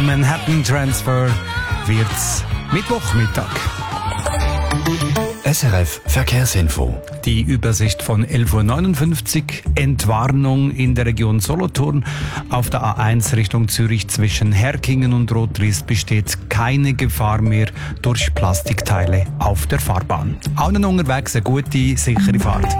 Manhattan Transfer wird's Mittwochmittag. SRF Verkehrsinfo. Die Übersicht von 11.59 Uhr. Entwarnung in der Region Solothurn. Auf der A1 Richtung Zürich zwischen Herkingen und Rottriest besteht keine Gefahr mehr durch Plastikteile auf der Fahrbahn. Allen unterwegs eine gute, sichere Fahrt.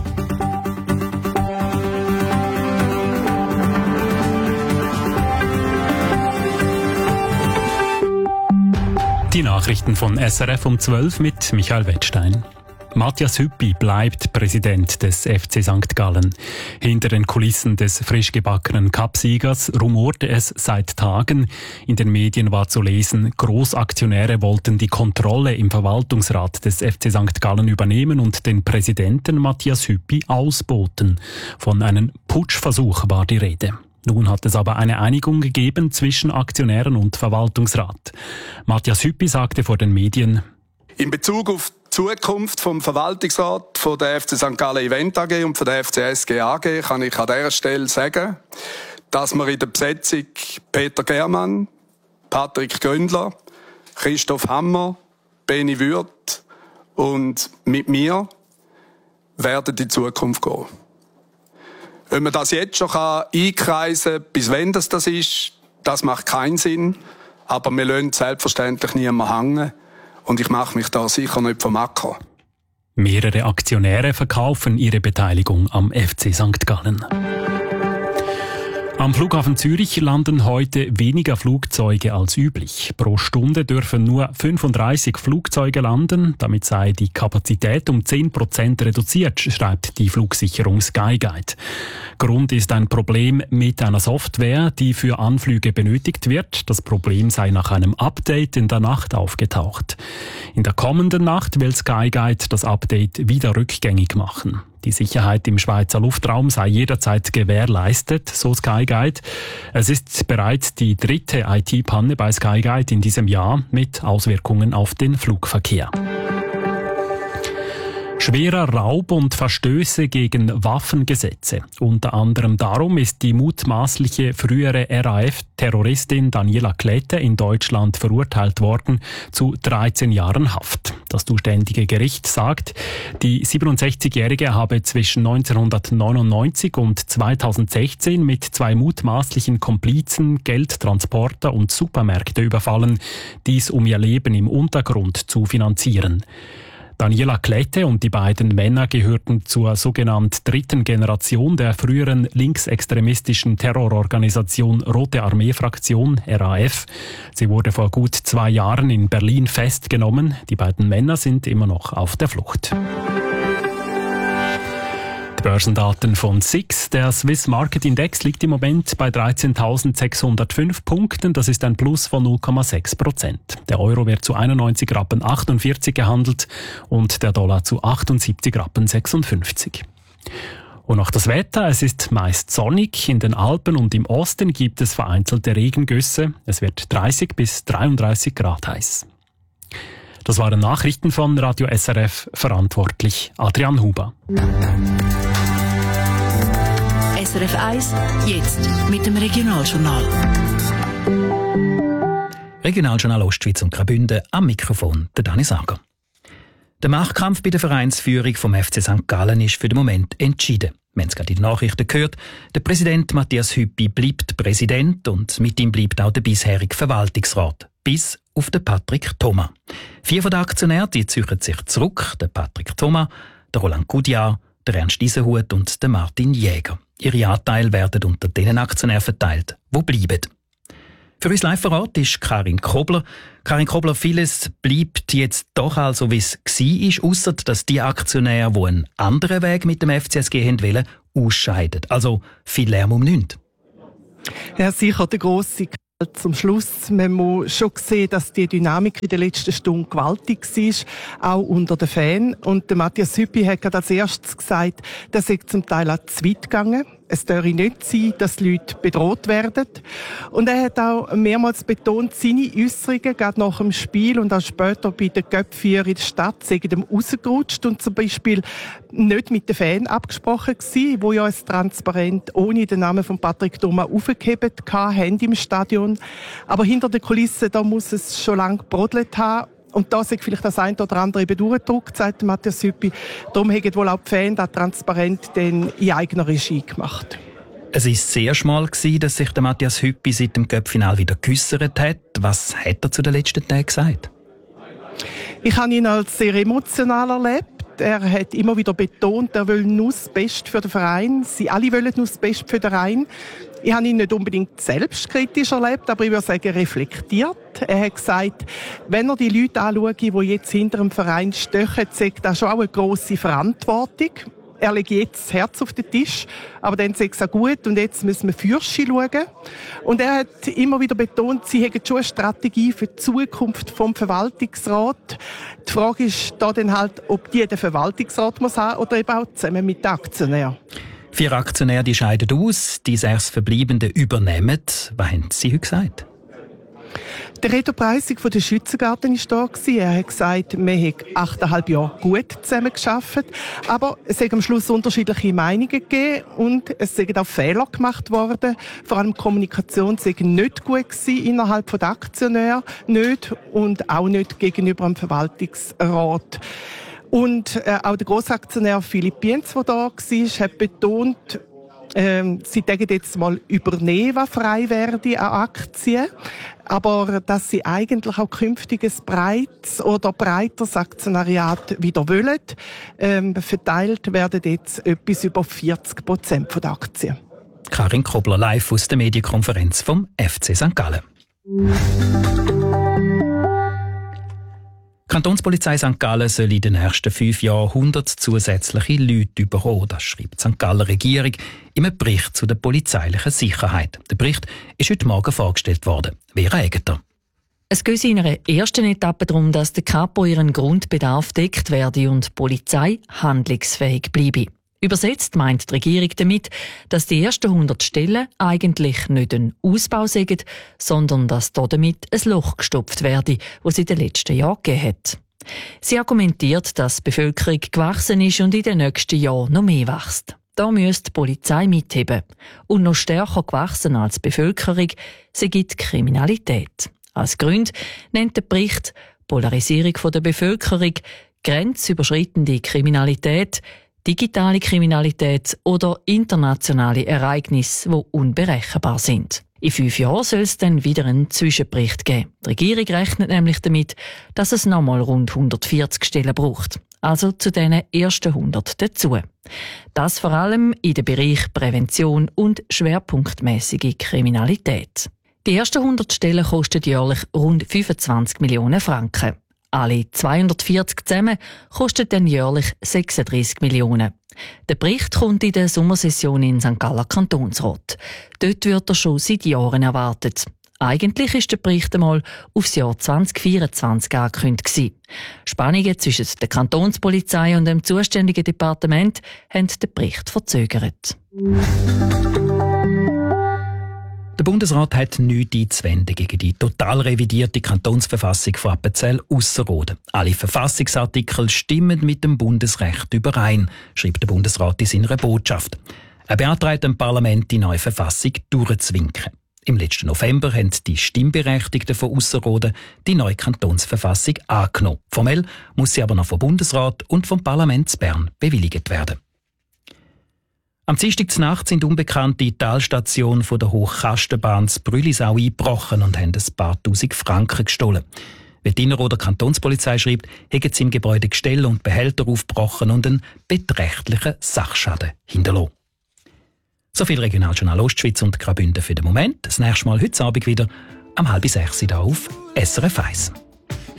Die Nachrichten von SRF um 12 mit Michael Wettstein. Matthias Hüppi bleibt Präsident des FC St. Gallen. Hinter den Kulissen des frisch gebackenen Cup-Siegers rumorte es seit Tagen. In den Medien war zu lesen, Großaktionäre wollten die Kontrolle im Verwaltungsrat des FC St. Gallen übernehmen und den Präsidenten Matthias Hüppi ausboten. Von einem Putschversuch war die Rede. Nun hat es aber eine Einigung gegeben zwischen Aktionären und Verwaltungsrat. Matthias Hüppi sagte vor den Medien: In Bezug auf die Zukunft vom Verwaltungsrat von der FC St. Gallen Event AG und von der FCSG AG kann ich an dieser Stelle sagen, dass wir in der Besetzung Peter Germann, Patrick Gründler, Christoph Hammer, Beni Würth und mit mir werden in die Zukunft gehen. Wenn man das jetzt schon einkreisen kann, bis wann das ist, das macht keinen Sinn. Aber wir lassen selbstverständlich niemanden hängen. Und ich mache mich da sicher nicht vom Acker. Mehrere Aktionäre verkaufen ihre Beteiligung am FC St. Gallen. Am Flughafen Zürich landen heute weniger Flugzeuge als üblich. Pro Stunde dürfen nur 35 Flugzeuge landen. Damit sei die Kapazität um 10% reduziert, schreibt die Flugsicherung Skyguide. Grund ist ein Problem mit einer Software, die für Anflüge benötigt wird. Das Problem sei nach einem Update in der Nacht aufgetaucht. In der kommenden Nacht will Skyguide das Update wieder rückgängig machen. Die Sicherheit im Schweizer Luftraum sei jederzeit gewährleistet, so Skyguide. Es ist bereits die 3. IT-Panne bei Skyguide in diesem Jahr mit Auswirkungen auf den Flugverkehr. Schwerer Raub und Verstöße gegen Waffengesetze. Unter anderem darum ist die mutmaßliche frühere RAF-Terroristin Daniela Klette in Deutschland verurteilt worden zu 13 Jahren Haft. Das zuständige Gericht sagt, die 67-Jährige habe zwischen 1999 und 2016 mit 2 mutmaßlichen Komplizen Geldtransporter und Supermärkte überfallen, dies um ihr Leben im Untergrund zu finanzieren. Daniela Klette und die beiden Männer gehörten zur sogenannten 3. Generation der früheren linksextremistischen Terrororganisation Rote Armee-Fraktion, RAF. Sie wurde vor gut 2 Jahren in Berlin festgenommen. Die beiden Männer sind immer noch auf der Flucht. Die Börsendaten von SIX. Der Swiss Market Index liegt im Moment bei 13.605 Punkten. Das ist ein Plus von 0,6%. Der Euro wird zu 91,48 gehandelt und der Dollar zu 78,56. Und noch das Wetter. Es ist meist sonnig. In den Alpen und im Osten gibt es vereinzelte Regengüsse. Es wird 30 bis 33 Grad heiß. Das waren Nachrichten von Radio SRF, verantwortlich Adrian Huber. SRF 1, jetzt mit dem Regionaljournal. Regionaljournal Ostschweiz und Graubünden, am Mikrofon der Dani Sager. Der Machtkampf bei der Vereinsführung vom FC St. Gallen ist für den Moment entschieden. Wir haben es gerade in den Nachrichten gehört, der Präsident Matthias Hüppi bleibt Präsident und mit ihm bleibt auch der bisherige Verwaltungsrat, bis auf den Patrick Thoma. 4 von den Aktionären die ziehen sich zurück, der Patrick Thoma, der Roland Gudiar, der Ernst Isenhut und der Martin Jäger. Ihre Anteile werden unter den Aktionären verteilt, die bleiben. Für uns live vor Ort ist Karin Kobler. Karin Kobler, vieles bleibt jetzt doch also, wie es war, ausser dass die Aktionäre, die einen anderen Weg mit dem FCSG wollen, ausscheiden. Also viel Lärm um nichts. Ja, sicher der grosse zum Schluss. Man muss schon sehen, dass die Dynamik in der letzten Stunde gewaltig war, auch unter den Fans. Und der Matthias Hüppi hat gerade als erstes gesagt, das sei zum Teil auch zu weit gegangen. es dürfe nicht sein, dass die Leute bedroht werden. Und er hat auch mehrmals betont, seine Äusserungen, gerade nach dem Spiel und auch später bei den Cup-Feiern in der Stadt, seien ihm rausgerutscht und zum Beispiel nicht mit den Fans abgesprochen gewesen, wo ja ein Transparent ohne den Namen von Patrick Thoma aufgehebt haben im Stadion. Aber hinter den Kulissen, da muss es schon lange gebrodelt haben. Und da ist vielleicht das eine oder andere eben durchgedruckt, sagt Matthias Hüppi. Darum haben wohl auch die Fans das transparent dann in eigener Regie gemacht. Es war sehr schmal, dass sich der Matthias Hüppi seit dem Cup-Final wieder geäussert hat. Was hat er zu den letzten Tagen gesagt? Ich habe ihn als sehr emotional erlebt. Er hat immer wieder betont, er will nur das Beste für den Verein. Sie alle wollen nur das Beste für den Verein. Ich habe ihn nicht unbedingt selbstkritisch erlebt, aber ich würde sagen, reflektiert. Er hat gesagt, wenn er die Leute anschaut, die jetzt hinter dem Verein stehen, sagt das schon auch eine grosse Verantwortung. Er legt jetzt das Herz auf den Tisch, aber dann sagt er gut und jetzt müssen wir Fürsche schauen. Und er hat immer wieder betont, sie hätten schon eine Strategie für die Zukunft vom Verwaltungsrat. Die Frage ist da dann halt, ob die den Verwaltungsrat muss haben oder eben auch zusammen mit den Aktionären. 4 Aktionäre die scheiden aus, die 6 Verbleibenden übernehmen. Was haben Sie heute gesagt? Der Reto Preissig von der Schützengarten war da. Er hat gesagt, wir haben 8,5 Jahre gut zusammengearbeitet. Aber es hat am Schluss unterschiedliche Meinungen gegeben und es sind auch Fehler gemacht worden. Vor allem die Kommunikation sei nicht gut gewesen innerhalb der Aktionäre, nicht und auch nicht gegenüber dem Verwaltungsrat. Und auch der Grossaktionär Philipp Bienz, der da war, hat betont, sie denken jetzt mal übernehmen, was frei werde an Aktien, aber dass sie eigentlich auch künftiges breites oder breiteres Aktionariat wieder wollen. Verteilt werden jetzt etwas über 40% der Aktien. Karin Kobler live aus der Medienkonferenz vom FC St. Gallen. Die Kantonspolizei St. Gallen soll in den nächsten 5 Jahren 100 zusätzliche Leute bekommen. Das schreibt die St. Galler Regierung im Bericht zu der polizeilichen Sicherheit. Der Bericht ist heute Morgen vorgestellt worden. Vera Egeter. Es geht in einer ersten Etappe darum, dass der Kapo ihren Grundbedarf deckt werde und die Polizei handlungsfähig bleibe. Übersetzt meint die Regierung damit, dass die ersten 100 Stellen eigentlich nicht ein Ausbau sind, sondern dass damit ein Loch gestopft werde, das es in den letzten Jahren gegeben hat. Sie argumentiert, dass die Bevölkerung gewachsen ist und in den nächsten Jahren noch mehr wächst. Da müsste die Polizei mitheben. Und noch stärker gewachsen als die Bevölkerung sei die Kriminalität. Als Grund nennt der Bericht Polarisierung der Bevölkerung, grenzüberschreitende Kriminalität, digitale Kriminalität oder internationale Ereignisse, die unberechenbar sind. In 5 Jahren soll es dann wieder einen Zwischenbericht geben. Die Regierung rechnet nämlich damit, dass es nochmal rund 140 Stellen braucht. Also zu diesen ersten 100 dazu. Das vor allem in den Bereich Prävention und schwerpunktmäßige Kriminalität. Die ersten 100 Stellen kosten jährlich rund 25 Millionen Franken. Alle 240 zusammen kosten dann jährlich 36 Millionen. Der Bericht kommt in der Sommersession in St. Galler Kantonsrat. Dort wird er schon seit Jahren erwartet. Eigentlich ist der Bericht einmal aufs Jahr 2024 angekündigt. Spannungen zwischen der Kantonspolizei und dem zuständigen Departement haben den Bericht verzögert. Der Bundesrat hat nichts einzuwenden gegen die total revidierte Kantonsverfassung von Appenzell-Ausserrhoden. Alle Verfassungsartikel stimmen mit dem Bundesrecht überein, schreibt der Bundesrat in seiner Botschaft. Er beantragt dem Parlament, die neue Verfassung durchzuwinken. Im letzten November haben die Stimmberechtigten von Ausserrhoden die neue Kantonsverfassung angenommen. Formell muss sie aber noch vom Bundesrat und vom Parlament Bern bewilligt werden. Am Dienstagnacht sind Unbekannte in die Talstation von der Hochkastenbahn zu Brülisau eingebrochen und haben ein paar tausend Franken gestohlen. Wie die Innerrhoder Kantonspolizei schreibt, haben sie im Gebäude Gestelle und Behälter aufgebrochen und einen beträchtlichen Sachschaden hinterlassen. So viel Regionaljournal Ostschweiz und Graubünden für den Moment. Das nächste Mal heute Abend wieder am 5:30 hier auf SRF 1.